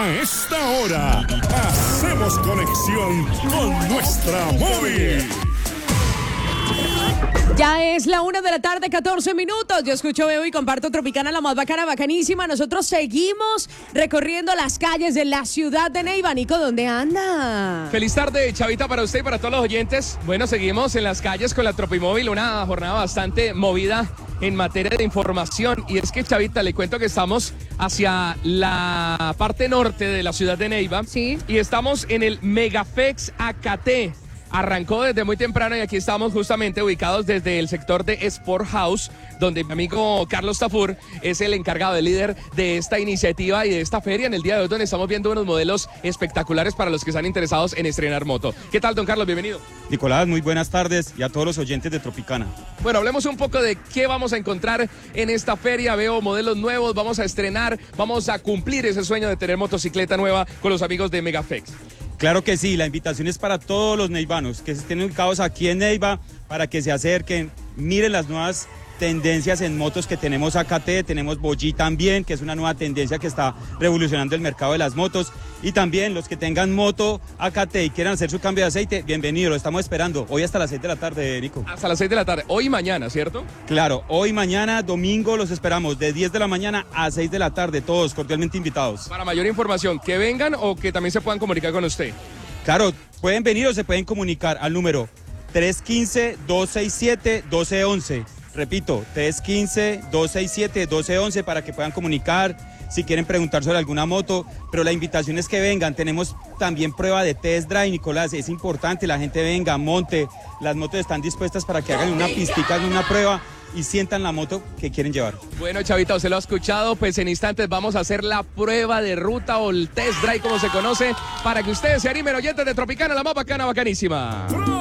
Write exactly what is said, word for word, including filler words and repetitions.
A esta hora, hacemos conexión con nuestra móvil. Ya es la una de la tarde, catorce minutos. Yo escucho, veo y comparto Tropicana, la más bacana, bacanísima. Nosotros seguimos recorriendo las calles de la ciudad de Neiva. Nico, ¿dónde anda? Feliz tarde, Chavita, para usted y para todos los oyentes. Bueno, seguimos en las calles con la Tropimóvil, una jornada bastante movida en materia de información. Y es que, Chavita, le cuento que estamos hacia la parte norte de la ciudad de Neiva. Sí. Y estamos en el Megafex Acaté. Arrancó desde muy temprano y aquí estamos justamente ubicados desde el sector de Sport House, donde mi amigo Carlos Tafur es el encargado, el líder de esta iniciativa y de esta feria en el día de hoy, donde estamos viendo unos modelos espectaculares para los que están interesados en estrenar moto. ¿Qué tal, don Carlos? Bienvenido. Nicolás, muy buenas tardes y a todos los oyentes de Tropicana. Bueno, hablemos un poco de qué vamos a encontrar en esta feria. Veo modelos nuevos, vamos a estrenar, vamos a cumplir ese sueño de tener motocicleta nueva con los amigos de Megafex. Claro que sí, la invitación es para todos los neivanos que estén ubicados aquí en Neiva para que se acerquen, miren las nuevas tendencias en motos que tenemos A K T, tenemos Bogi también, que es una nueva tendencia que está revolucionando el mercado de las motos, y también los que tengan moto A K T y quieran hacer su cambio de aceite, bienvenidos, lo estamos esperando, hoy hasta las seis de la tarde, Nico. Hasta las seis de la tarde, hoy y mañana, ¿cierto? Claro, hoy, mañana, domingo los esperamos, de diez de la mañana a seis de la tarde, todos cordialmente invitados. Para mayor información, que vengan o que también se puedan comunicar con usted. Claro, pueden venir o se pueden comunicar al número tres uno cinco, dos seis siete, uno dos uno uno. Repito, tres uno cinco, dos seis siete, uno dos uno uno para que puedan comunicar si quieren preguntar sobre alguna moto, pero la invitación es que vengan. Tenemos también prueba de test drive, Nicolás, es importante, la gente venga, monte, las motos están dispuestas para que hagan una pistica, hagan una prueba y sientan la moto que quieren llevar. Bueno, Chavita, usted lo ha escuchado, pues en instantes vamos a hacer la prueba de ruta o el test drive, como se conoce, para que ustedes se animen, oyentes de Tropicana, la más bacana, bacanísima.